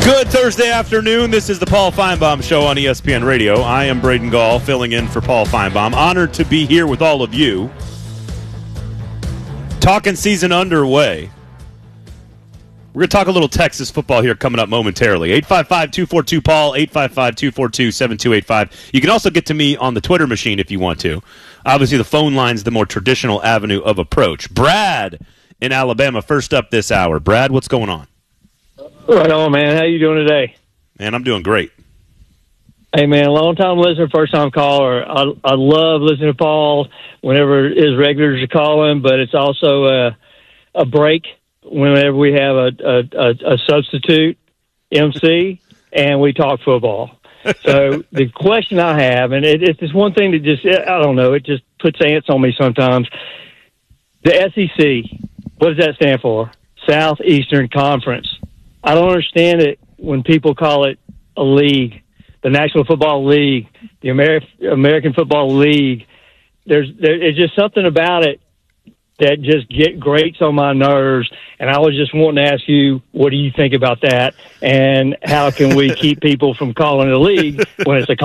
Good Thursday afternoon. This is the Paul Feinbaum Show on ESPN Radio. I am Braden Gall, filling in for Paul Feinbaum. Honored to be here with all of you. Talking season underway. We're going to talk a little Texas football here coming up momentarily. 855-242-PAUL, 855-242-7285. You can also get to me on the Twitter machine if you want to. Obviously, the phone line's the more traditional avenue of approach. Brad in Alabama, first up this hour. Brad, what's going on? Right on, man. How you doing today? Man, I'm doing great. Hey, man, long-time listener, first-time caller. I love listening to Paul whenever his regulars are calling, but it's also a break whenever we have a substitute MC and we talk football. So the question I have, and it's this one thing that just, I don't know, it just puts ants on me sometimes. The SEC, what does that stand for? Southeastern Conference. I don't understand it when people call it a league, the National Football League, the American Football League. It's just something about it that just grates on my nerves, and I was just wanting to ask you, what do you think about that, and how can we keep people from calling it a league when it's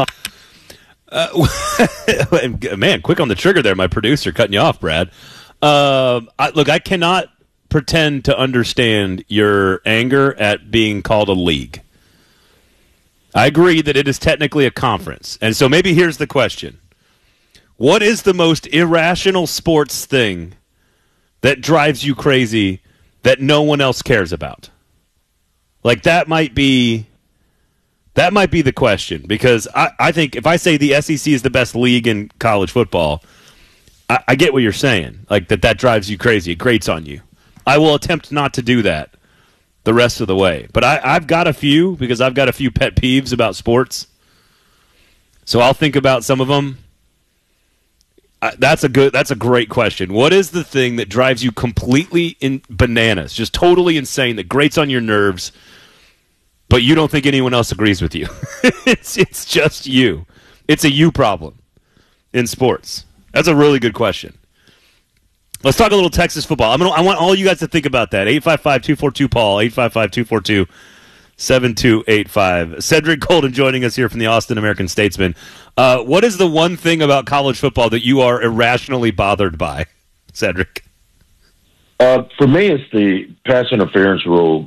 a man, quick on the trigger there, my producer, cutting you off, Brad. I cannot pretend to understand your anger at being called a league. I agree that it is technically a conference. And so maybe here's the question. What is the most irrational sports thing that drives you crazy that no one else cares about? Like, that might be the question, because I think if I say the SEC is the best league in college football, I get what you're saying. Like, that drives you crazy. It grates on you. I will attempt not to do that the rest of the way. But I've got a few, because I've got a few pet peeves about sports. So I'll think about some of them. That's a great question. What is the thing that drives you completely bananas, just totally insane, that grates on your nerves, but you don't think anyone else agrees with you? It's just you. It's a you problem in sports. That's a really good question. Let's talk a little Texas football. I want all you guys to think about that. 855-242-PAUL, 855-242-7285. Cedric Golden joining us here from the Austin American-Statesman. What is the one thing about college football that you are irrationally bothered by, Cedric? For me, it's the pass interference rule